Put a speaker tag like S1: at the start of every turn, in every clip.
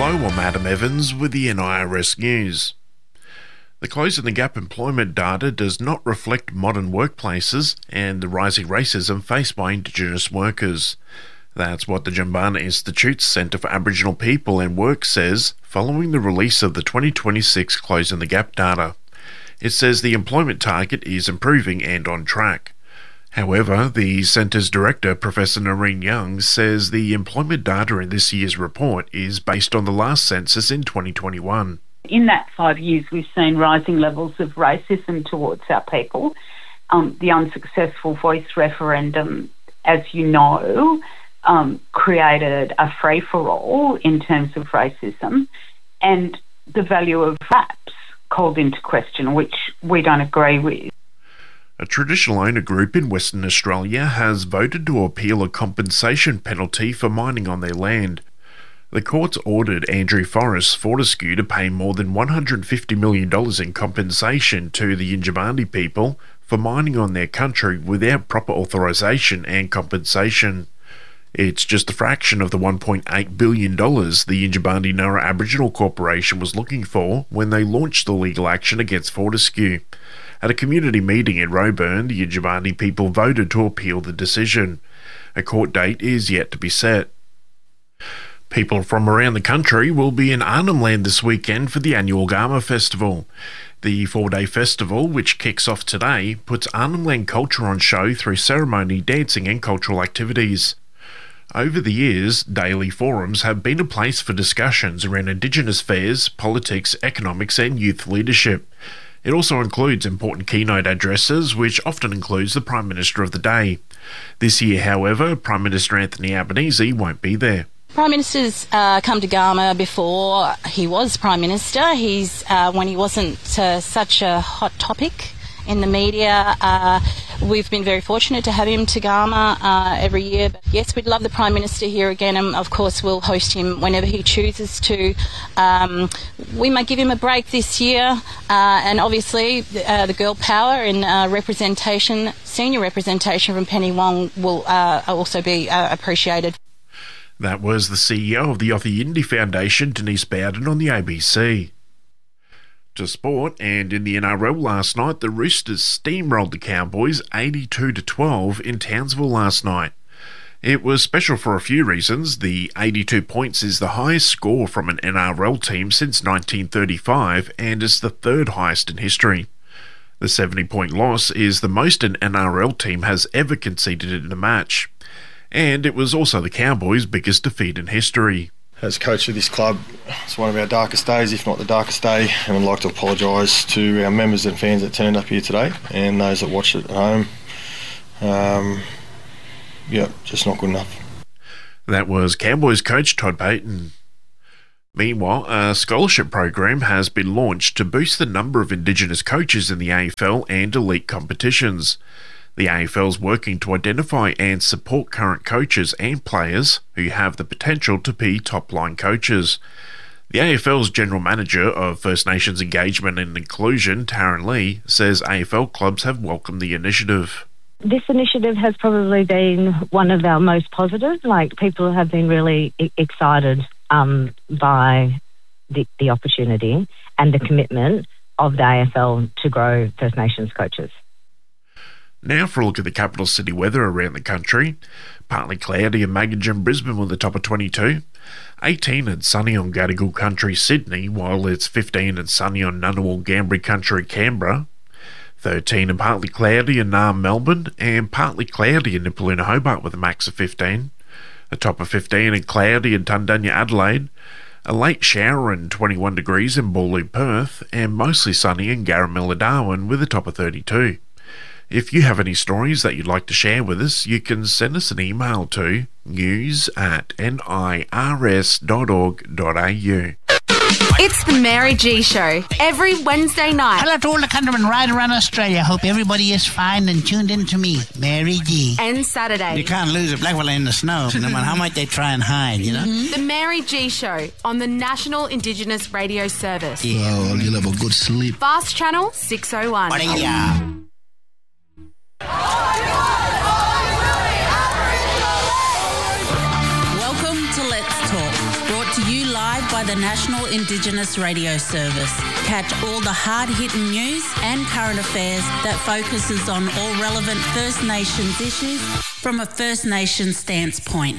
S1: Hello, I'm Adam Evans with the NIRS News. The Closing the Gap employment data does not reflect modern workplaces and the rising racism faced by Indigenous workers. That's what the Jumbunna Institute's Centre for Aboriginal People and Work says following the release of the 2026 Closing the Gap data. It says the employment target is improving and on track. However, the Centre's director, Professor Noreen Young, says the employment data in this year's report is based on the last census in 2021.
S2: In that 5 years, we've seen rising levels of racism towards our people. The unsuccessful voice referendum, as you know, created a free-for-all in terms of racism, and the value of RAPs called into question, which we don't agree with.
S1: A traditional owner group in Western Australia has voted to appeal a compensation penalty for mining on their land. The courts ordered Andrew Forrest Fortescue to pay more than $150 million in compensation to the Yindjibarndi people for mining on their country without proper authorisation and compensation. It's just a fraction of the $1.8 billion the Yindjibarndi Nurra Aboriginal Corporation was looking for when they launched the legal action against Fortescue. At a community meeting in Roebourne, the Yindjibarndi people voted to appeal the decision. A court date is yet to be set. People from around the country will be in Arnhem Land this weekend for the annual Garma Festival. The 4-day festival, which kicks off today, puts Arnhem Land culture on show through ceremony, dancing and cultural activities. Over the years, daily forums have been a place for discussions around Indigenous affairs, politics, economics and youth leadership. It also includes important keynote addresses, which often includes the Prime Minister of the day. This year, however, Prime Minister Anthony Albanese won't be there.
S3: Prime Minister's come to Garma before he was Prime Minister. He's when he wasn't such a hot topic in the media. We've been very fortunate to have him to Garma every year. But yes, we'd love the Prime Minister here again, and of course we'll host him whenever he chooses to. We might give him a break this year, and obviously the girl power and representation, senior representation from Penny Wong will also be appreciated.
S1: That was the CEO of the Yothu Yindi Foundation, Denise Bowden, on the ABC. To sport, and in the NRL last night, the Roosters steamrolled the Cowboys 82-12 in Townsville last night. It was special for a few reasons. The 82 points is the highest score from an NRL team since 1935 and is the third highest in history. The 70-point loss is the most an NRL team has ever conceded in a match. And it was also the Cowboys' biggest defeat in history.
S4: As coach of this club, it's one of our darkest days, if not the darkest day, and I'd like to apologise to our members and fans that turned up here today and those that watched it at home. Just not good enough.
S1: That was Cowboys coach Todd Payten. Meanwhile, a scholarship program has been launched to boost the number of Indigenous coaches in the AFL and elite competitions. The AFL is working to identify and support current coaches and players who have the potential to be top-line coaches. The AFL's General Manager of First Nations Engagement and Inclusion, Taryn Lee, says AFL clubs have welcomed the initiative.
S5: This initiative has probably been one of our most positive. People have been really excited by the opportunity and the commitment of the AFL to grow First Nations coaches.
S1: Now for a look at the capital city weather around the country. Partly cloudy in Magogin, Brisbane with a top of 22. 18 and sunny on Gadigal Country, Sydney, while it's 15 and sunny on Ngunnawal, Ngambri Country, Canberra. 13 and partly cloudy in Naarm, Melbourne, and partly cloudy in Nipaluna, Hobart with a max of 15. A top of 15 and cloudy in Tundunya, Adelaide. A late shower and 21 degrees in Boorloo, Perth, and mostly sunny in Garamilla, Darwin with a top of 32. If you have any stories that you'd like to share with us, you can send us an email to news@nirs.org.au.
S6: It's the Mary G Show, every Wednesday night.
S7: Hello to all the countrymen right around Australia. Hope everybody is fine and tuned in to me, Mary G.
S6: And Saturday.
S7: You can't lose a black fella in the snow, no matter how much they try and hide, you know?
S6: Mm-hmm. The Mary G Show on the National Indigenous Radio Service.
S7: Yeah.
S8: Oh, you'll have a good sleep.
S6: Fast Channel 601.
S9: Welcome to Let's Talk, brought to you
S7: live by the National Indigenous Radio Service. Catch all the hard-hitting news and current affairs that focuses on all relevant First Nations issues from a First Nations stance point.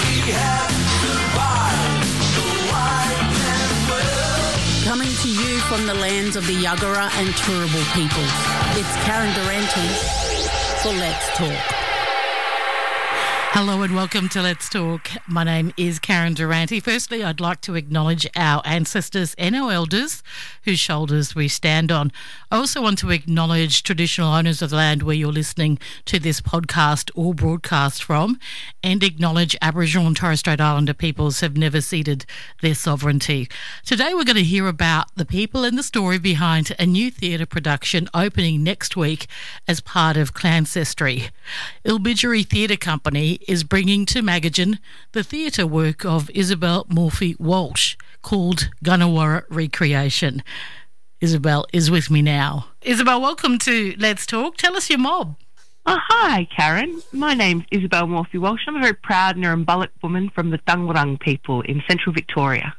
S7: Coming to you from the lands of the Yuggera and Turrbal peoples, it's Karen Durante for Let's Talk.
S8: Hello and welcome to Let's Talk. My name is Karen Durante. Firstly, I'd like to acknowledge our ancestors and our elders whose shoulders we stand on. I also want to acknowledge traditional owners of the land where you're listening to this podcast or broadcast from, and acknowledge Aboriginal and Torres Strait Islander peoples have never ceded their sovereignty. Today we're going to hear about the people and the story behind a new theatre production opening next week as part of Clancestry. Ilbidgeri Theatre Company is bringing to Magajan the theatre work of Isabel Morphy-Walsh called Gunawarra Recreation. Isabel is with me now. Isabel, welcome to Let's Talk. Tell us your mob.
S9: Oh, hi, Karen. My name's Isabel Morphy-Walsh. I'm a very proud Nurrumbullock woman from the Dangwurrung people in central Victoria.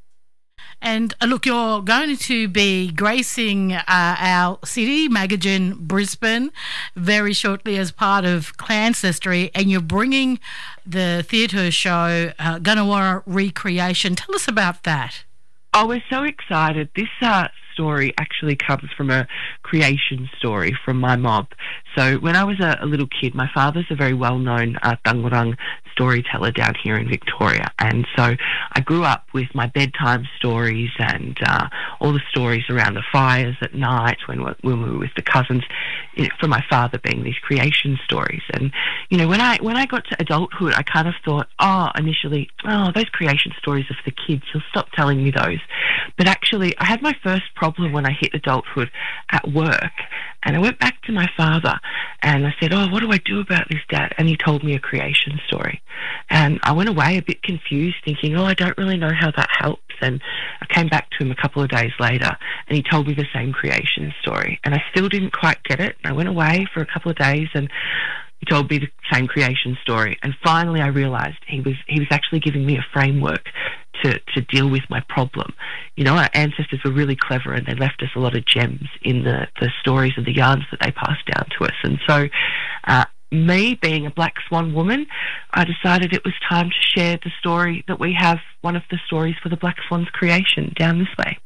S8: And look, you're going to be gracing our city, Magajan, Brisbane, very shortly as part of Clancestry, and you're bringing the theatre show Gunawarra Recreation. Tell us about that.
S9: Oh, we're so excited. This story actually comes from a creation story from my mob. So when I was a little kid, my father's a very well-known Dangwurrung storyteller down here in Victoria, and so I grew up with my bedtime stories and all the stories around the fires at night when we were with the cousins, from my father being these creation stories. And when I got to adulthood, I kind of thought, initially, those creation stories are for the kids, he'll stop telling me those. But actually, I had my first problem when I hit adulthood at work, and I went back to my father and I said, what do I do about this, Dad? And he told me a creation story. And I went away a bit confused, thinking, I don't really know how that helps. And I came back to him a couple of days later and he told me the same creation story. And I still didn't quite get it. And I went away for a couple of days and he told me the same creation story. And finally I realised he was actually giving me a framework to deal with my problem. Our ancestors were really clever and they left us a lot of gems in the stories and the yarns that they passed down to us. And so me being a Black Swan woman, I decided it was time to share the story that we have, one of the stories for the Black Swan's creation down this way.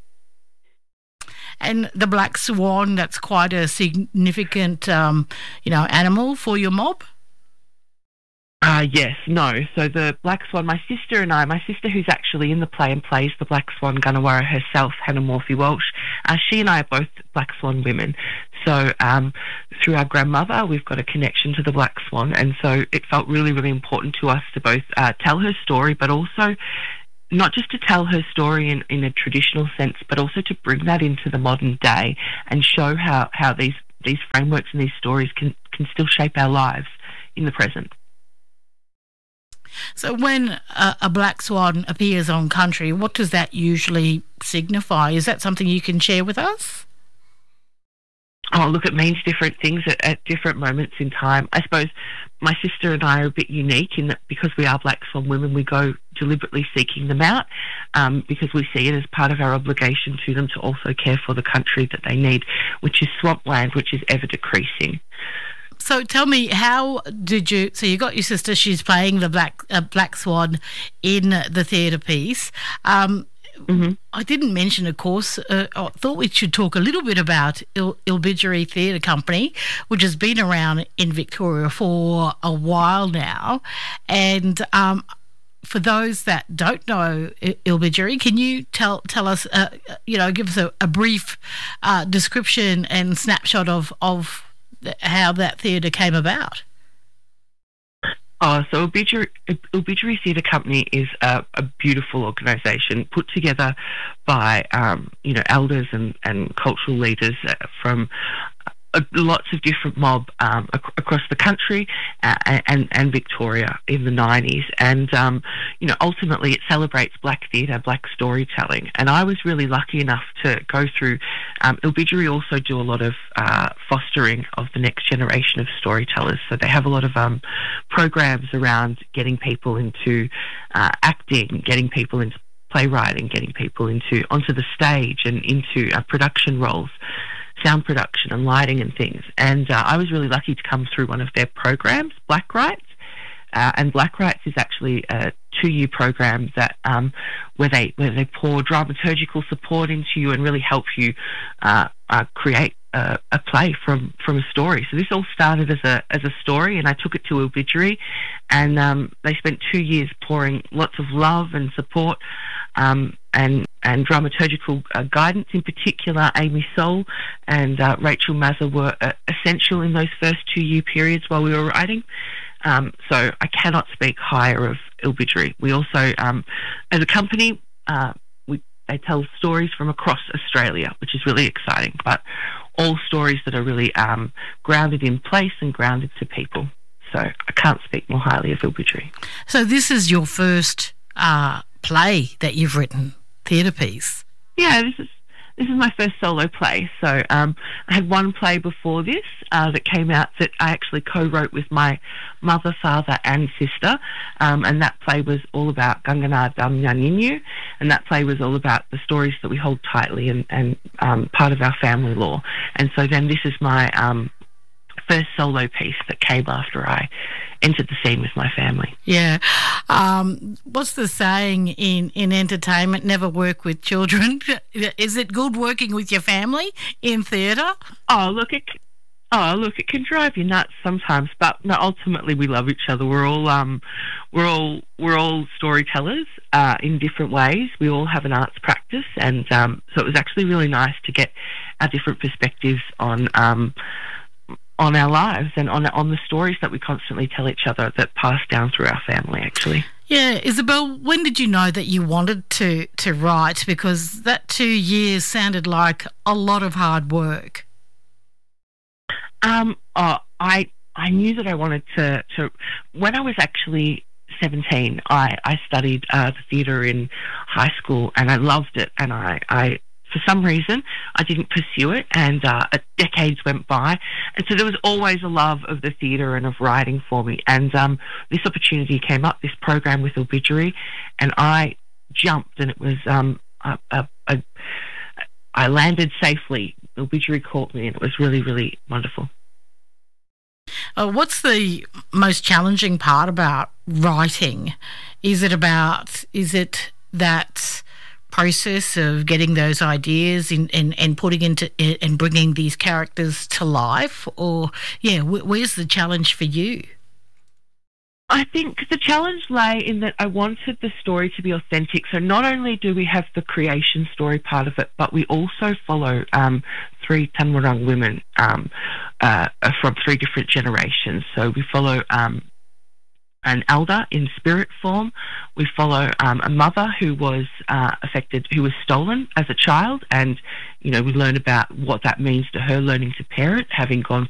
S8: And the black swan, that's quite a significant, animal for your mob?
S9: Yes, no. So the Black Swan, my sister who's actually in the play and plays the Black Swan Gunawarra herself, Hannah Morphy-Walsh, she and I are both Black Swan women. So through our grandmother, we've got a connection to the Black Swan, and so it felt really, really important to us to both tell her story, but also not just to tell her story in a traditional sense, but also to bring that into the modern day and show how these frameworks and these stories can still shape our lives in the present.
S8: So when a black swan appears on country, what does that usually signify? Is that something you can share with us?
S9: Oh, look, it means different things at different moments in time. I suppose my sister and I are a bit unique in that because we are Black Swan women, we go deliberately seeking them out because we see it as part of our obligation to them to also care for the country that they need, which is swampland, which is ever decreasing.
S8: So tell me, how did you... So you got your sister, she's playing the Black Swan in the theatre piece. I didn't mention, of course, I thought we should talk a little bit about Ilbidgeri Theatre Company, which has been around in Victoria for a while now. And for those that don't know Ilbidgeri, can you tell us, give us a brief description and snapshot of how that theatre came about?
S9: So Ilbidgeri Theatre Company is a beautiful organisation put together by elders and cultural leaders from lots of different mob across the country and Victoria in the 90s. And, ultimately it celebrates black theatre, black storytelling. And I was really lucky enough to go through... Ilbidgeri also do a lot of fostering of the next generation of storytellers. So they have a lot of programs around getting people into acting, getting people into playwriting, getting people onto the stage and into production roles, sound production and lighting and things. And I was really lucky to come through one of their programs, Black Rights. And Black Rights is actually a 2-year program that where they pour dramaturgical support into you and really help you create a play from a story. So this all started as a story, and I took it to Obituary, and they spent 2 years pouring lots of love and support and dramaturgical guidance. In particular, Amy Soul and Rachel Mazza were essential in those first 2-year periods while we were writing. So I cannot speak higher of Obituary. We also, as a company, they tell stories from across Australia, which is really exciting, but all stories that are really grounded in place and grounded to people. So I can't speak more highly of Obituary.
S8: So this is your first play that you've written, theatre piece?
S9: Yeah, this is my first solo play. So I had one play before this that came out that I actually co-wrote with my mother, father and sister, and that play was all about Gangana Damyaninyu, and that play was all about the stories that we hold tightly and part of our family law. And so then this is my first solo piece that came after I entered the scene with my family.
S8: Yeah. What's the saying in entertainment? Never work with children. Is it good working with your family in theatre?
S9: Oh, look, it can drive you nuts sometimes, but no, ultimately we love each other. We're all storytellers in different ways. We all have an arts practice, and so it was actually really nice to get our different perspectives on our lives and on the stories that we constantly tell each other that pass down through our family, actually.
S8: Yeah, Isabel, when did you know that you wanted to write? Because that 2 years sounded like a lot of hard work.
S9: I knew that I wanted to when I was actually 17, I studied the theatre in high school, and I loved it, and I for some reason, I didn't pursue it, and decades went by. And so there was always a love of the theatre and of writing for me. And this opportunity came up, this program with Obituary, and I jumped, and it was I landed safely. Obituary caught me, and it was really, really wonderful.
S8: What's the most challenging part about writing? Is it that process of getting those ideas and putting into and bringing these characters to life, or where's the challenge for you?
S9: I think the challenge lay in that I wanted the story to be authentic. So not only do we have the creation story part of it, but we also follow 3 Tanwurrung women from 3 different generations. So we follow an elder in spirit form. We follow a mother who was who was stolen as a child, and we learn about what that means to her, learning to parent, having gone